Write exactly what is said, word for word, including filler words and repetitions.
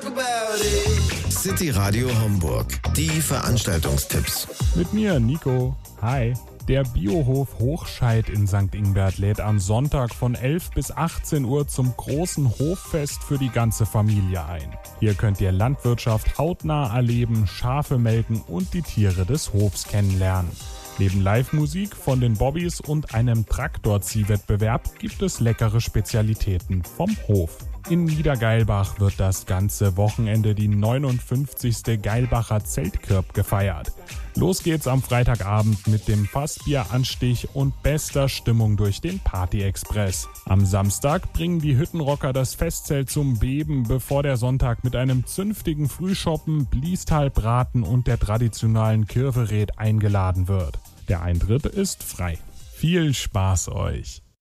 City Radio Homburg. Die Veranstaltungstipps. Mit mir, Nico. Hi. Der Biohof Hochscheid in Sankt Ingbert lädt am Sonntag von elf bis achtzehn Uhr zum großen Hoffest für die ganze Familie ein. Hier könnt ihr Landwirtschaft hautnah erleben, Schafe melken und die Tiere des Hofs kennenlernen. Neben Live-Musik von den Bobbys und einem Traktorziehwettbewerb gibt es leckere Spezialitäten vom Hof. In Niedergeilbach wird das ganze Wochenende die neunundfünfzigste Geilbacher Zeltkirb gefeiert. Los geht's am Freitagabend mit dem Fassbieranstich und bester Stimmung durch den Party-Express. Am Samstag bringen die Hüttenrocker das Festzelt zum Beben, bevor der Sonntag mit einem zünftigen Frühschoppen, Bliestalbraten und der traditionellen Kirvered eingeladen wird. Der Eintritt ist frei. Viel Spaß euch!